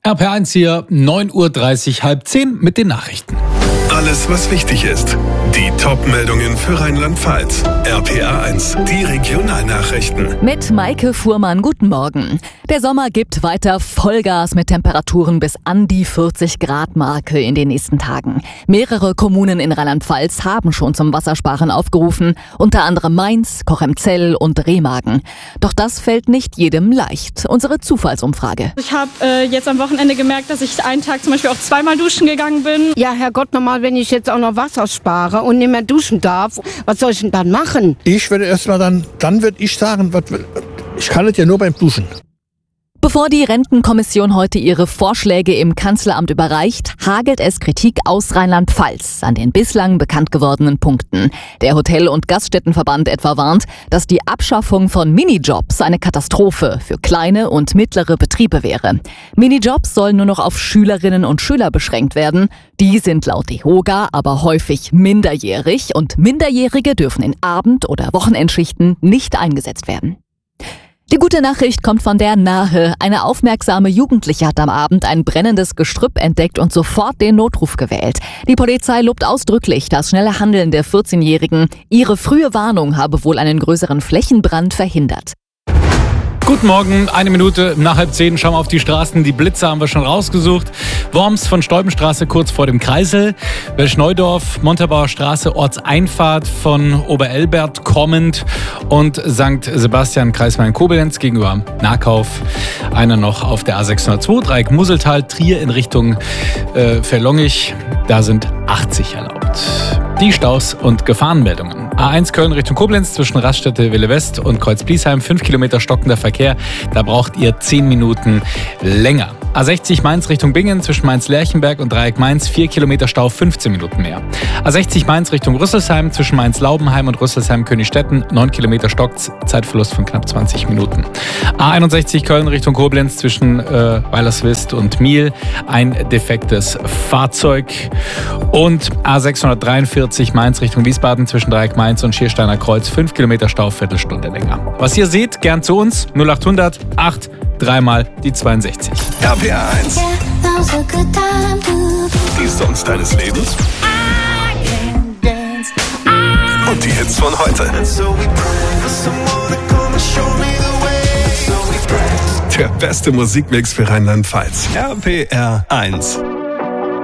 RPR1 hier, 9:30 Uhr, halb 10 mit den Nachrichten. Alles, was wichtig ist. Die Top-Meldungen für Rheinland-Pfalz. RPR1, die Regionalnachrichten. Mit Maike Fuhrmann, guten Morgen. Der Sommer gibt weiter Vollgas mit Temperaturen bis an die 40-Grad-Marke in den nächsten Tagen. Mehrere Kommunen in Rheinland-Pfalz haben schon zum Wassersparen aufgerufen, unter anderem Mainz, Cochem-Zell und Remagen. Doch das fällt nicht jedem leicht. Unsere Zufallsumfrage. Ich habe jetzt am Wochenende gemerkt, dass ich einen Tag zum Beispiel auch zweimal duschen gegangen bin. Ja, Herrgott, nochmal, wenn ich jetzt auch noch Wasser spare und nicht mehr duschen darf, was soll ich denn dann machen? Ich würde erstmal dann würde ich sagen, ich kann es ja nur beim Duschen. Bevor die Rentenkommission heute ihre Vorschläge im Kanzleramt überreicht, hagelt es Kritik aus Rheinland-Pfalz an den bislang bekannt gewordenen Punkten. Der Hotel- und Gaststättenverband etwa warnt, dass die Abschaffung von Minijobs eine Katastrophe für kleine und mittlere Betriebe wäre. Minijobs sollen nur noch auf Schülerinnen und Schüler beschränkt werden. Die sind laut DEHOGA aber häufig minderjährig und Minderjährige dürfen in Abend- oder Wochenendschichten nicht eingesetzt werden. Die gute Nachricht kommt von der Nahe. Eine aufmerksame Jugendliche hat am Abend ein brennendes Gestrüpp entdeckt und sofort den Notruf gewählt. Die Polizei lobt ausdrücklich das schnelle Handeln der 14-Jährigen. Ihre frühe Warnung habe wohl einen größeren Flächenbrand verhindert. Guten Morgen, 1 Minute nach halb 10, schauen wir auf die Straßen. Die Blitzer haben wir schon rausgesucht. Worms von Stolpenstraße kurz vor dem Kreisel. Welschneudorf, Montabaur Straße, Ortseinfahrt von Oberelbert kommend. Und St. Sebastian, Kreis Main-Koblenz gegenüber Nahkauf. Einer noch auf der A602, Dreieck Museltal, Trier in Richtung Verlongich. Da sind 80 erlaubt. Die Staus und Gefahrenmeldungen. A1 Köln Richtung Koblenz zwischen Raststätte Wille West und Kreuz-Bliesheim, 5 Kilometer stockender Verkehr. Da braucht ihr 10 Minuten länger. A60 Mainz Richtung Bingen zwischen Mainz-Lerchenberg und Dreieck Mainz, 4 Kilometer Stau, 15 Minuten mehr. A60 Mainz Richtung Rüsselsheim zwischen Mainz-Laubenheim und Rüsselsheim-Königstetten, 9 Kilometer Stock, Zeitverlust von knapp 20 Minuten. A61 Köln Richtung Koblenz zwischen Weilerswist und Miel, ein defektes Fahrzeug. Und A643 Mainz Richtung Wiesbaden zwischen Dreieck Mainz und Schiersteiner Kreuz, 5 Kilometer Stau, Viertelstunde länger. Was ihr seht, gern zu uns, 0800 8 dreimal die 62. RPR1. Die Songs deines Lebens. Und die Hits von heute. Der beste Musikmix für Rheinland-Pfalz. RPR1.